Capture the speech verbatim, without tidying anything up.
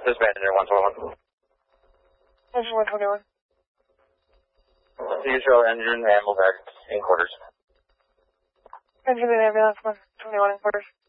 Dispatcher one twenty-one. Engine one twenty-one. Do you show engine ambulance in quarters? Engine and ambulance one twenty-one in quarters.